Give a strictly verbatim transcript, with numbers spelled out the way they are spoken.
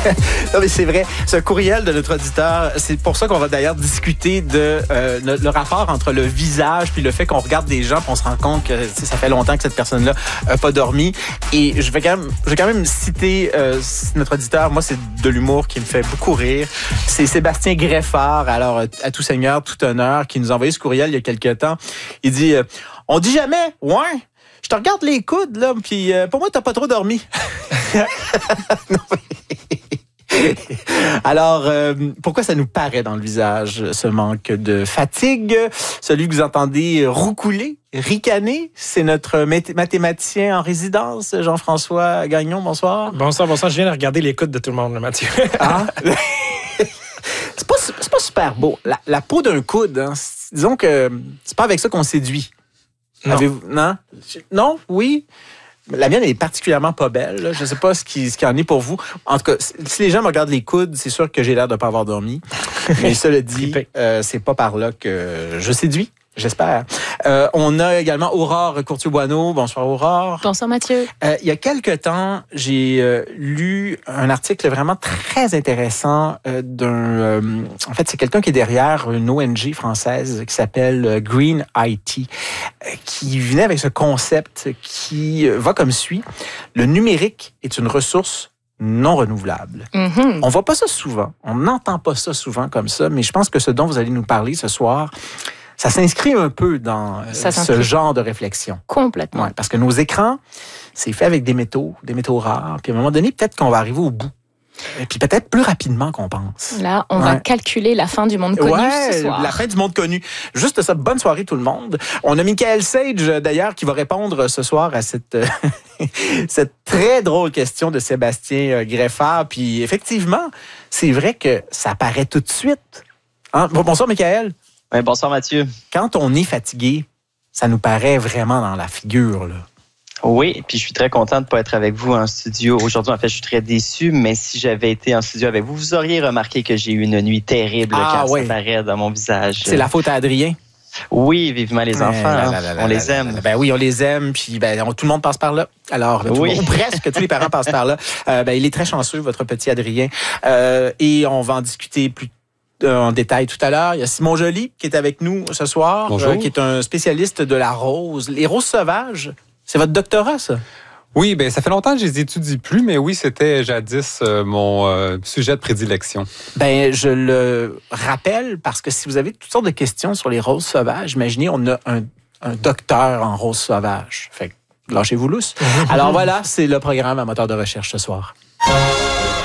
Non, mais c'est vrai. Ce courriel de notre auditeur, c'est pour ça qu'on va d'ailleurs discuter de euh, le, le rapport entre le visage puis le fait qu'on regarde des gens puis on se rend compte que ça fait longtemps que cette personne-là n'a pas dormi. Et je vais quand même, je vais quand même citer euh, notre auditeur. Moi, c'est de l'humour qui me fait beaucoup rire. C'est Sébastien Greffard, alors à tout seigneur, tout honneur, qui nous a envoyé ce courriel il y a quelques temps. Il dit euh, « On dit jamais, ouais, je te regarde les coudes, là, puis euh, pour moi, t'as pas trop dormi. » Non, mais... Alors, euh, pourquoi ça nous paraît dans le visage, ce manque de fatigue? Celui que vous entendez roucouler, ricaner, c'est notre mathématicien en résidence, Jean-François Gagnon. Bonsoir. Bonsoir, bonsoir. Je viens de regarder les coudes de tout le monde, Mathieu. Ah? C'est pas, c'est pas super beau. La, la peau d'un coude, hein, disons que c'est pas avec ça qu'on séduit. Non. Avez-vous... Non? Non? Oui? La mienne est particulièrement pas belle. Là. Je ne sais pas ce qui, ce qui en est pour vous. En tout cas, si les gens me regardent les coudes, c'est sûr que j'ai l'air de ne pas avoir dormi. Mais cela dit, euh, c'est pas par là que je séduis. J'espère. Euh, on a également Aurore Courtier-Boineau. Bonsoir, Aurore. Bonsoir, Mathieu. Euh, il y a quelque temps, j'ai euh, lu un article vraiment très intéressant euh, d'un... Euh, en fait, c'est quelqu'un qui est derrière une O N G française qui s'appelle Green I T, euh, qui venait avec ce concept qui va comme suit. Le numérique est une ressource non renouvelable. Mm-hmm. On voit pas ça souvent. On n'entend pas ça souvent comme ça, mais je pense que ce dont vous allez nous parler ce soir, ça s'inscrit un peu dans ça ce genre de réflexion. Complètement. Ouais, parce que nos écrans, c'est fait avec des métaux, des métaux rares. Puis à un moment donné, peut-être qu'on va arriver au bout. Et puis peut-être plus rapidement qu'on pense. Là, on ouais. va calculer la fin du monde connu ouais, ce soir. La fin du monde connu. Juste ça, bonne soirée tout le monde. On a Michael Sage, d'ailleurs, qui va répondre ce soir à cette, cette très drôle question de Sébastien Greffard. Puis effectivement, c'est vrai que ça paraît tout de suite. Hein? Bonsoir, Michael. Oui, bonsoir Mathieu. Quand on est fatigué, ça nous paraît vraiment dans la figure, là. Oui, puis je suis très content de ne pas être avec vous en studio aujourd'hui. En fait, je suis très déçu, mais si j'avais été en studio avec vous, vous auriez remarqué que j'ai eu une nuit terrible ah, quand oui. ça paraît dans mon visage. C'est la faute à Adrien. Oui, vivement les enfants. là, hein. là, là, là, on là, les là, aime. Là, ben oui, on les aime, puis ben, on, tout le monde passe par là. Alors, tout oui. le monde, ou presque tous les parents passent par là. Euh, ben, il est très chanceux, votre petit Adrien. Euh, et on va en discuter plus en détail tout à l'heure. Il y a Simon Joly qui est avec nous ce soir, euh, qui est un spécialiste de la rose. Les roses sauvages, c'est votre doctorat, ça? Oui, ben ça fait longtemps que je les étudie plus, mais oui, c'était jadis euh, mon euh, sujet de prédilection. Ben, je le rappelle parce que si vous avez toutes sortes de questions sur les roses sauvages, imaginez, on a un, un docteur en roses sauvages. Fait que lâchez-vous lousse. Alors voilà, c'est le programme à moteur de recherche ce soir.